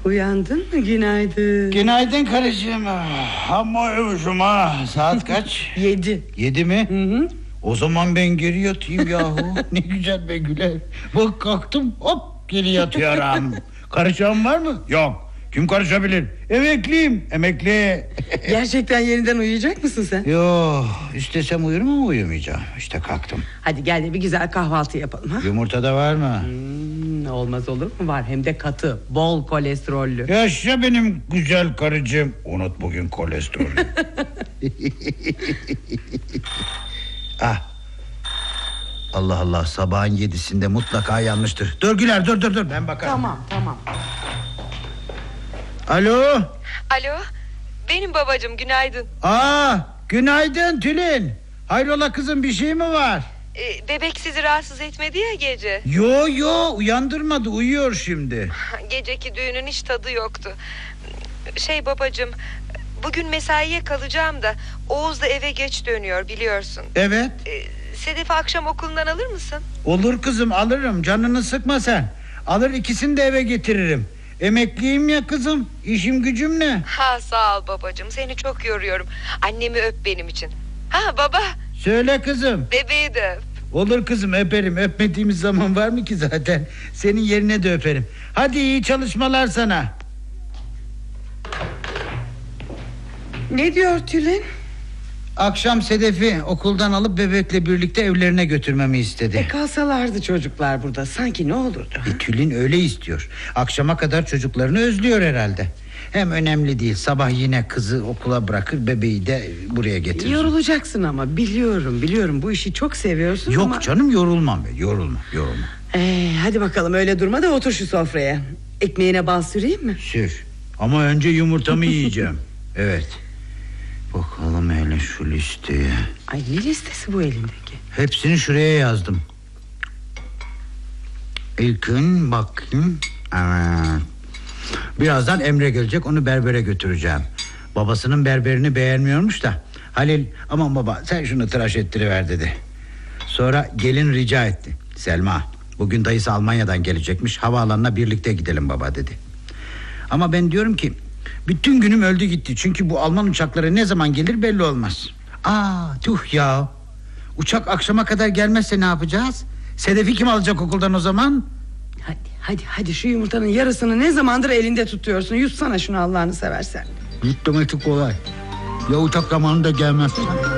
Uyandın mı? Günaydın. Günaydın karıcığım. Ama uyumuşum ha. Saat kaç? 7. 7 mi? Hı. O zaman ben geri yatayım yahu. Ne güzel be Güler. Bak kalktım hop geri yatıyorum. Karışan var mı? Yok. Kim karışabilir? Emekliyim. Emekli. Gerçekten yeniden uyuyacak mısın sen? Yo, istesem uyurum ama uyumayacağım. İşte kalktım. Hadi gel de bir güzel kahvaltı yapalım ha? Yumurta da var mı? Olmaz olur mu? Var, hem de katı, bol kolesterollü. Yaşa benim güzel karıcığım. Unut bugün kolesterolü. Ah. Allah Allah, sabahın 7'sinde mutlaka yanmıştır. Dur Güler, dur ben bakarım. Tamam. Alo. Alo, benim babacığım, günaydın. Günaydın Tülin. Hayrola kızım, bir şey mi var? Bebek sizi rahatsız etmedi ya gece. Yo uyandırmadı, uyuyor şimdi. Geceki düğünün hiç tadı yoktu. Babacığım, bugün mesaiye kalacağım da Oğuz da eve geç dönüyor biliyorsun. Evet. Sedef'i akşam okulundan alır mısın? Olur kızım, alırım, canını sıkma sen. Alır, ikisini de eve getiririm. Emekliyim ya kızım, işim gücüm ne? Sağ ol babacığım, seni çok yoruyorum. Annemi öp benim için. Baba. Söyle kızım. Bebeği de öp. Olur kızım, öperim. Öpmediğimiz zaman var mı ki zaten? Senin yerine de öperim. Hadi iyi çalışmalar sana. Ne diyor Tülin? Akşam Sedef'i okuldan alıp bebekle birlikte evlerine götürmemi istedi. Kalsalardı çocuklar burada, sanki ne olurdu? Tülin öyle istiyor. Akşama kadar çocuklarını özlüyor herhalde. Hem önemli değil, sabah yine kızı okula bırakır, bebeği de buraya getirir. Yorulacaksın ama, biliyorum bu işi çok seviyorsun. Yok ama... canım, yorulmam ben, yorulma. Hadi bakalım, öyle durma da otur şu sofraya. Ekmeğine bal süreyim mi? Sür, ama önce yumurtamı yiyeceğim. Evet. Bakalım hele şu listeye. Ay, ne listesi bu elindeki? Hepsini şuraya yazdım. İlkin bakayım. Evet. Birazdan Emre gelecek, onu berbere götüreceğim. Babasının berberini beğenmiyormuş da. Halil, aman baba sen şunu tıraş ettiriver dedi. Sonra gelin rica etti. Selma, bugün dayısı Almanya'dan gelecekmiş, havaalanına birlikte gidelim baba dedi. Ama ben diyorum ki bütün günüm öldü gitti. Çünkü bu Alman uçakları ne zaman gelir belli olmaz. Tüh ya. Uçak akşama kadar gelmezse ne yapacağız? Sedef'i kim alacak okuldan o zaman? Hadi şu yumurtanın yarısını ne zamandır elinde tutuyorsun? Yutsana şunu Allah'ını seversen. Yuttum, kolay. Ya uçak zamanında gelmezse?